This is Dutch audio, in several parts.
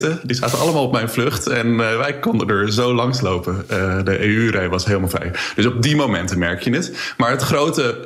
Die zaten allemaal op mijn vlucht en wij konden er zo langs lopen. De EU-rij was helemaal vrij. Dus op die momenten merk je het. Maar het grote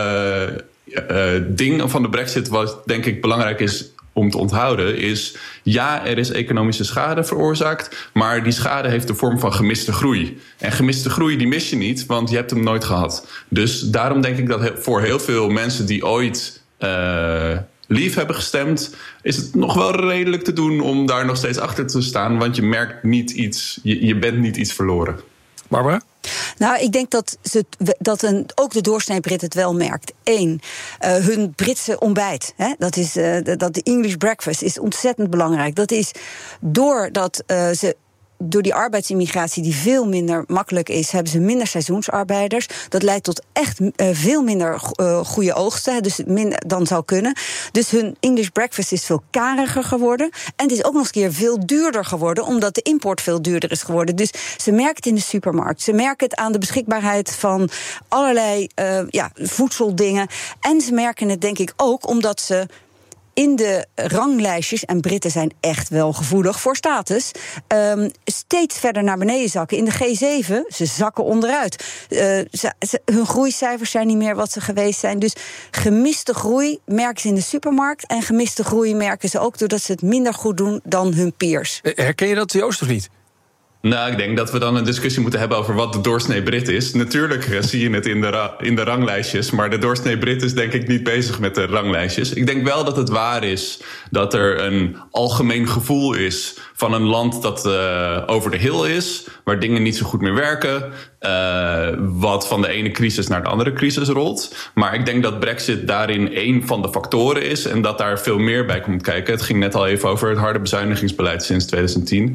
ding van de Brexit, wat denk ik belangrijk is om te onthouden, is ja, er is economische schade veroorzaakt, maar die schade heeft de vorm van gemiste groei. En gemiste groei die mis je niet, want je hebt hem nooit gehad. Dus daarom denk ik dat voor heel veel mensen die ooit Leave hebben gestemd, is het nog wel redelijk te doen om daar nog steeds achter te staan, want je merkt niet iets, je bent niet iets verloren. Barbara? Nou, ik denk dat ook de doorsnee Brit het wel merkt. Eén, hun Britse ontbijt. Dat de English breakfast is ontzettend belangrijk. Dat is doordat door die arbeidsimmigratie die veel minder makkelijk is, hebben ze minder seizoensarbeiders. Dat leidt tot echt veel minder goede oogsten, dus minder dan zou kunnen. Dus hun English breakfast is veel kariger geworden. En het is ook nog eens een keer veel duurder geworden, omdat de import veel duurder is geworden. Dus ze merken het in de supermarkt. Ze merken het aan de beschikbaarheid van allerlei voedseldingen. En ze merken het denk ik ook omdat ze in de ranglijstjes, en Britten zijn echt wel gevoelig voor status, steeds verder naar beneden zakken. In de G7, ze zakken onderuit. Hun groeicijfers zijn niet meer wat ze geweest zijn. Dus gemiste groei merken ze in de supermarkt, en gemiste groei merken ze ook doordat ze het minder goed doen dan hun peers. Herken je dat, Joost, of niet? Nou, ik denk dat we dan een discussie moeten hebben over wat de doorsnee Brit is. Natuurlijk zie je het in de ranglijstjes, maar de doorsnee Brit is denk ik niet bezig met de ranglijstjes. Ik denk wel dat het waar is dat er een algemeen gevoel is van een land dat over de hill is, waar dingen niet zo goed meer werken, wat van de ene crisis naar de andere crisis rolt. Maar ik denk dat Brexit daarin één van de factoren is en dat daar veel meer bij komt kijken. Het ging net al even over het harde bezuinigingsbeleid sinds 2010.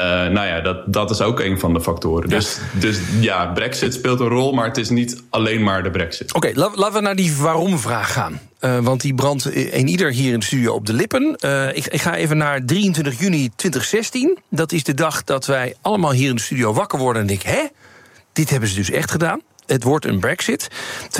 Dat is ook een van de factoren. Ja. Dus ja, Brexit speelt een rol, maar het is niet alleen maar de Brexit. Oké, laten we naar die waarom-vraag gaan. Want die brandt een ieder hier in de studio op de lippen. Ik ga even naar 23 juni 2016. Dat is de dag dat wij allemaal hier in de studio wakker worden en denken, hè? Dit hebben ze dus echt gedaan. Het wordt een Brexit.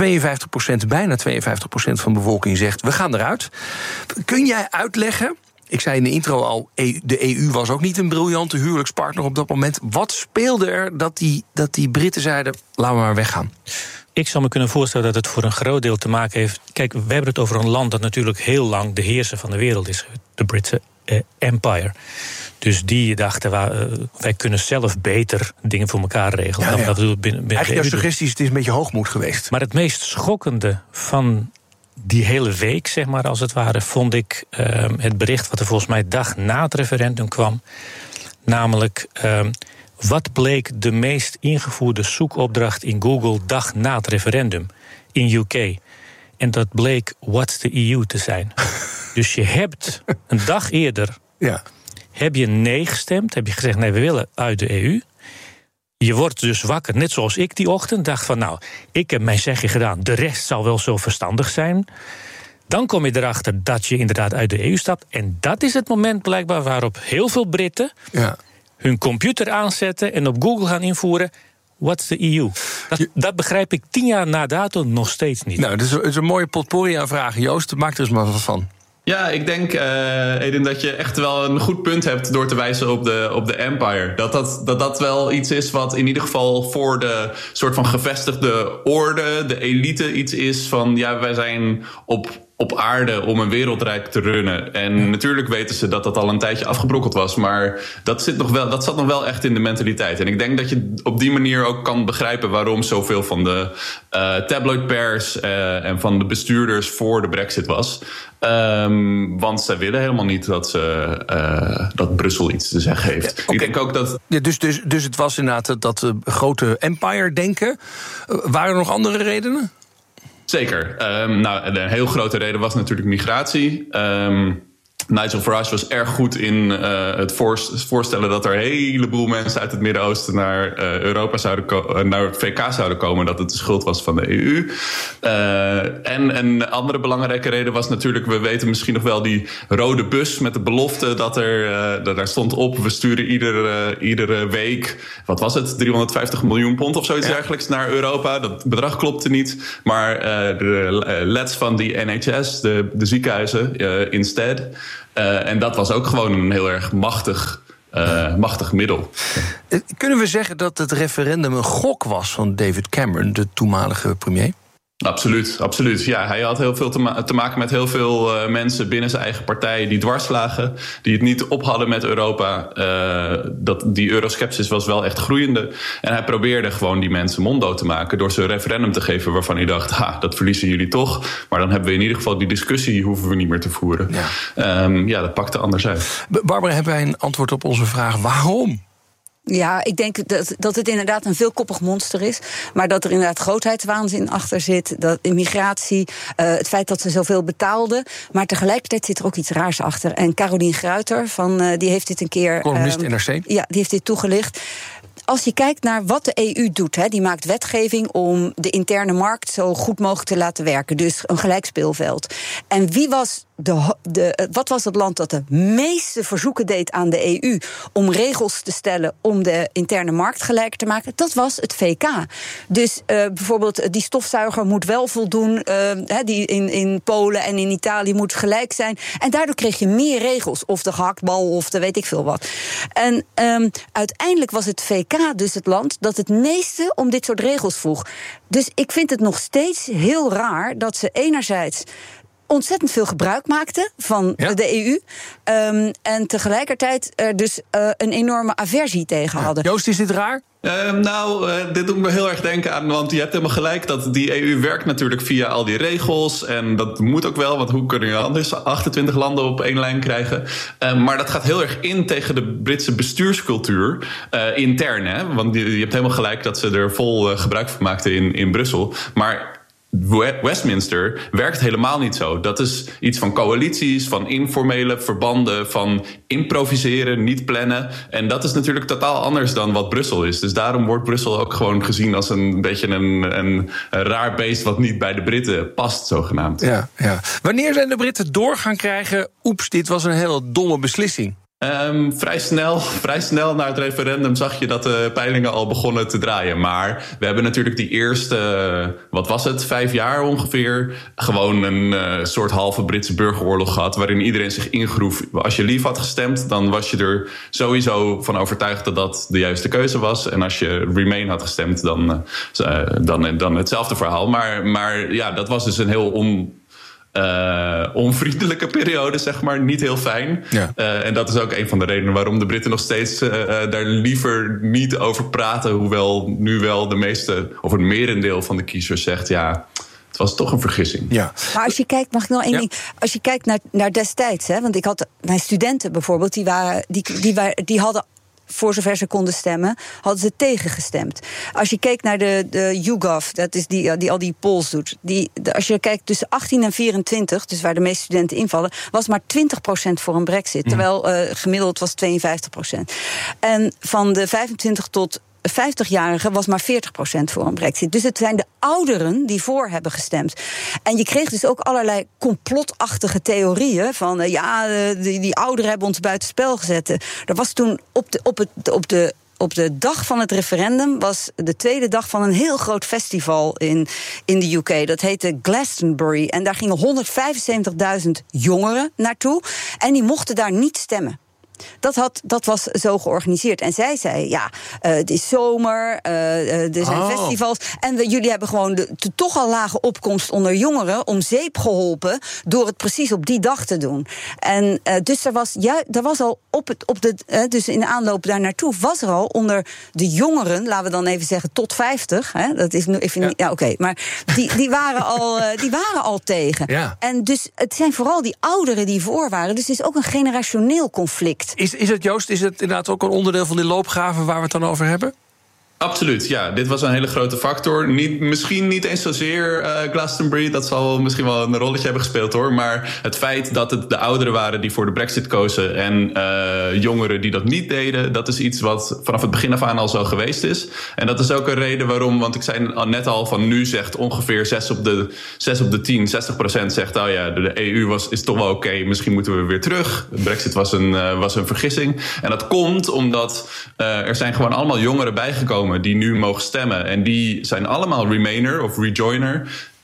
52%, bijna 52% van de bevolking zegt, we gaan eruit. Kun jij uitleggen, ik zei in de intro al, de EU was ook niet een briljante huwelijkspartner op dat moment. Wat speelde er dat die Britten zeiden, laten we maar weggaan? Ik zou me kunnen voorstellen dat het voor een groot deel te maken heeft. Kijk, we hebben het over een land dat natuurlijk heel lang de heerser van de wereld is. De Britse Empire. Dus die dachten, wij kunnen zelf beter dingen voor elkaar regelen. Ja, ja. Eigenlijk jouw suggestie is, het is een beetje hoogmoed geweest. Maar het meest schokkende van die hele week, zeg maar, als het ware, vond ik het bericht wat er volgens mij dag na het referendum kwam. Namelijk, wat bleek de meest ingevoerde zoekopdracht in Google dag na het referendum in UK? En dat bleek What's the EU te zijn. Dus je hebt een dag eerder, heb je nee gestemd, heb je gezegd, nee, we willen uit de EU. Je wordt dus wakker, net zoals ik die ochtend, dacht van, nou, ik heb mijn zegje gedaan, de rest zal wel zo verstandig zijn. Dan kom je erachter dat je inderdaad uit de EU stapt. En dat is het moment blijkbaar waarop heel veel Britten hun computer aanzetten en op Google gaan invoeren, what's the EU? Dat begrijp ik 10 jaar na dato nog steeds niet. Nou, het is een mooie potpourri aan vragen. Joost, maak er eens maar wat van. Ja, ik denk, Edin, dat je echt wel een goed punt hebt door te wijzen op de Empire. Dat wel iets is wat in ieder geval voor de soort van gevestigde orde, de elite, iets is van, ja, wij zijn op aarde om een wereldrijk te runnen. En natuurlijk weten ze dat dat al een tijdje afgebrokkeld was, maar dat zat nog wel echt in de mentaliteit. En ik denk dat je op die manier ook kan begrijpen waarom zoveel van de tabloidpers en van de bestuurders voor de Brexit was. Want zij willen helemaal niet dat Brussel iets te zeggen heeft. Ja, okay. Ik denk ook dat. Ja, dus het was inderdaad dat grote empire-denken. Waren er nog andere redenen? Zeker. Een heel grote reden was natuurlijk migratie. Nigel Farage was erg goed in het voorstellen dat er een heleboel mensen uit het Midden-Oosten naar Europa naar het VK zouden komen, dat het de schuld was van de EU. En een andere belangrijke reden was natuurlijk, we weten misschien nog wel die rode bus met de belofte dat daar stond op, we sturen iedere week, wat was het, 350 miljoen pond of zoiets dergelijks naar Europa. Dat bedrag klopte niet, maar de LEDs van die NHS, de ziekenhuizen, instead. En dat was ook gewoon een heel erg machtig middel. Kunnen we zeggen dat het referendum een gok was van David Cameron, de toenmalige premier? Absoluut. Ja, hij had heel veel te maken met heel veel mensen binnen zijn eigen partij die dwars lagen, die het niet op hadden met Europa. Die euroskepsis was wel echt groeiende. En hij probeerde gewoon die mensen monddood te maken door ze een referendum te geven waarvan hij dacht, dat verliezen jullie toch. Maar dan hebben we in ieder geval die discussie hoeven we niet meer te voeren. Ja, dat pakte anders uit. Barbara, hebben wij een antwoord op onze vraag waarom? Ja, ik denk dat het inderdaad een veelkoppig monster is. Maar dat er inderdaad grootheidswaanzin achter zit. Dat immigratie, het feit dat ze zoveel betaalden. Maar tegelijkertijd zit er ook iets raars achter. En Carolien Gruiter, die heeft dit een keer... Columnist NRC. Ja, die heeft dit toegelicht. Als je kijkt naar wat de EU doet, die maakt wetgeving om de interne markt zo goed mogelijk te laten werken. Dus een gelijk speelveld. En wie was wat was het land dat de meeste verzoeken deed aan de EU om regels te stellen om de interne markt gelijk te maken? Dat was het VK. Dus bijvoorbeeld die stofzuiger moet wel voldoen, die in Polen en in Italië moet gelijk zijn. En daardoor kreeg je meer regels, of de gehaktbal of de weet ik veel wat. En uiteindelijk was het VK dus het land dat het meeste om dit soort regels vroeg. Dus ik vind het nog steeds heel raar dat ze enerzijds ontzettend veel gebruik maakten van de EU. En tegelijkertijd er dus een enorme aversie tegen hadden. Joost, is dit raar? Dit doet me heel erg denken aan, want je hebt helemaal gelijk dat die EU werkt natuurlijk via al die regels. En dat moet ook wel, want hoe kunnen je anders 28 landen op één lijn krijgen? Maar dat gaat heel erg in tegen de Britse bestuurscultuur intern. Hè? Want je hebt helemaal gelijk dat ze er vol gebruik van maakten in Brussel. Maar Westminster werkt helemaal niet zo. Dat is iets van coalities, van informele verbanden, van improviseren, niet plannen. En dat is natuurlijk totaal anders dan wat Brussel is. Dus daarom wordt Brussel ook gewoon gezien als een beetje een raar beest wat niet bij de Britten past, zogenaamd. Ja. Wanneer zijn de Britten door gaan krijgen, oeps, dit was een hele domme beslissing? Vrij snel na het referendum zag je dat de peilingen al begonnen te draaien. Maar we hebben natuurlijk die eerste, 5 jaar ongeveer, gewoon een soort halve Britse burgeroorlog gehad, waarin iedereen zich ingroef. Als je Leave had gestemd, dan was je er sowieso van overtuigd dat dat de juiste keuze was. En als je Remain had gestemd, dan hetzelfde verhaal. Maar ja, dat was dus een heel onvriendelijke periode, zeg maar. Niet heel fijn. Ja. En dat is ook een van de redenen waarom de Britten nog steeds daar liever niet over praten. Hoewel nu wel de meeste, of het merendeel van de kiezers zegt, ja, het was toch een vergissing. Ja. Maar als je kijkt, mag ik nog één ding? Als je kijkt naar destijds, want ik had mijn studenten bijvoorbeeld, die hadden, voor zover ze konden stemmen, hadden ze tegengestemd. Als je kijkt naar de YouGov, dat is die al die polls doet. Als je kijkt tussen 18 en 24, dus waar de meeste studenten invallen, was maar 20% voor een brexit. Terwijl gemiddeld was 52%. En van de 25 tot 50-jarigen was maar 40% voor een brexit. Dus het zijn de ouderen die voor hebben gestemd. En je kreeg dus ook allerlei complotachtige theorieën van die ouderen hebben ons buitenspel gezet. Er was toen op de dag van het referendum was de tweede dag van een heel groot festival in de UK. Dat heette Glastonbury. En daar gingen 175.000 jongeren naartoe. En die mochten daar niet stemmen. Dat was zo georganiseerd. En zij zei, het is zomer, er zijn festivals. En jullie hebben gewoon de toch al lage opkomst onder jongeren om zeep geholpen door het precies op die dag te doen. En dus er was al dus in de aanloop daar naartoe was er al onder de jongeren, laten we dan even zeggen tot 50. Dat is nu even niet. Ja, oké. Maar die waren al tegen. Ja. En dus het zijn vooral die ouderen die voor waren. Dus het is ook een generationeel conflict. Is het, Joost, is het inderdaad ook een onderdeel van die loopgraven waar we het dan over hebben? Absoluut, ja. Dit was een hele grote factor. Misschien niet eens zozeer Glastonbury. Dat zal misschien wel een rolletje hebben gespeeld, hoor. Maar het feit dat het de ouderen waren die voor de Brexit kozen en jongeren die dat niet deden, dat is iets wat vanaf het begin af aan al zo geweest is. En dat is ook een reden waarom, want ik zei net al van nu zegt ongeveer 6 op de 10, 60% zegt, de EU is toch wel oké, misschien moeten we weer terug. Brexit was een vergissing. En dat komt omdat er zijn gewoon allemaal jongeren bijgekomen die nu mogen stemmen. En die zijn allemaal Remainer of Rejoiner.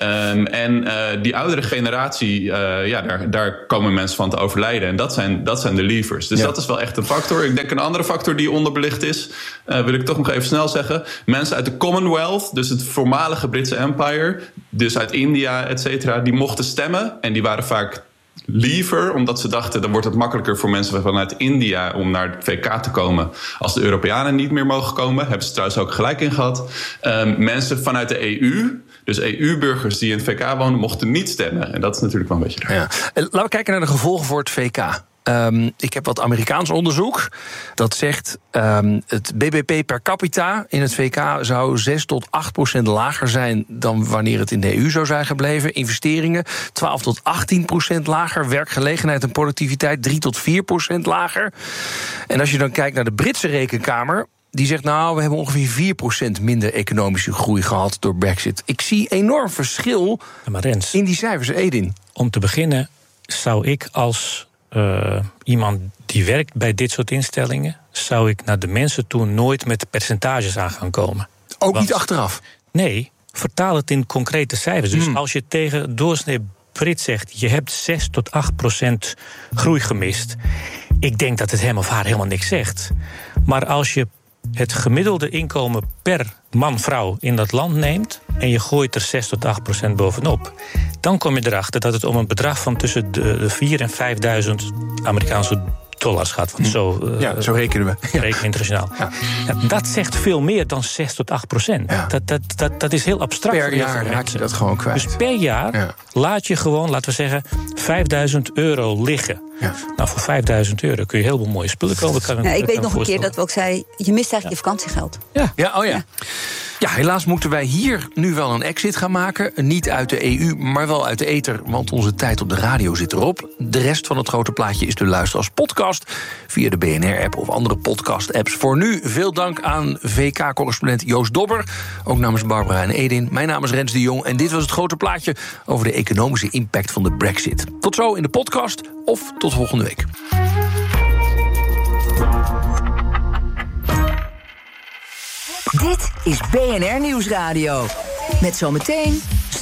En die oudere generatie, daar komen mensen van te overlijden. En dat zijn de leavers. Dus dat is wel echt een factor. Ik denk een andere factor die onderbelicht is, wil ik toch nog even snel zeggen. Mensen uit de Commonwealth, dus het voormalige Britse Empire, dus uit India, et cetera, die mochten stemmen. En die waren vaak liever, omdat ze dachten, dan wordt het makkelijker voor mensen vanuit India om naar het VK te komen als de Europeanen niet meer mogen komen. Hebben ze trouwens ook gelijk in gehad. Mensen vanuit de EU, dus EU-burgers die in het VK wonen, mochten niet stemmen. En dat is natuurlijk wel een beetje raar. Ja. Laten we kijken naar de gevolgen voor het VK. Ik heb wat Amerikaans onderzoek. Dat zegt het BBP per capita in het VK zou 6 tot 8% lager zijn dan wanneer het in de EU zou zijn gebleven. Investeringen 12 tot 18% lager. Werkgelegenheid en productiviteit 3 tot 4% lager. En als je dan kijkt naar de Britse rekenkamer, die zegt, we hebben ongeveer 4% minder economische groei gehad door Brexit. Ik zie enorm verschil in die cijfers. Edin. Om te beginnen zou ik als iemand die werkt bij dit soort instellingen, zou ik naar de mensen toe nooit met percentages aan gaan komen. Ook niet achteraf? Nee, vertaal het in concrete cijfers. Dus als je tegen doorsnee Brit zegt, je hebt 6 tot 8% groei gemist, ik denk dat het hem of haar helemaal niks zegt. Maar als je het gemiddelde inkomen per man-vrouw in dat land neemt en je gooit er 6 tot 8% bovenop, dan kom je erachter dat het om een bedrag van tussen de 4.000 en 5.000 Amerikaanse dollars gaat. Want zo rekenen we. Rekenen internationaal. Ja. Ja, dat zegt veel meer dan 6 tot 8%. Ja. Dat is heel abstract. Per jaar raak je dat gewoon kwijt. Dus per jaar laat je gewoon, laten we zeggen, €5.000 liggen. Ja. Nou, voor €5.000 kun je heel veel mooie spullen kopen. Ik weet nog een keer dat we ook zeiden, je mist eigenlijk je vakantiegeld. Ja, helaas moeten wij hier nu wel een exit gaan maken. Niet uit de EU, maar wel uit de ether, want onze tijd op de radio zit erop. De rest van het grote plaatje is te luisteren als podcast via de BNR-app of andere podcast-apps. Voor nu veel dank aan VK-correspondent Joost Dobber, ook namens Barbara en Edin. Mijn naam is Rens de Jong en dit was het grote plaatje over de economische impact van de Brexit. Tot zo in de podcast of tot volgende week. Dit is BNR Nieuwsradio. Met zometeen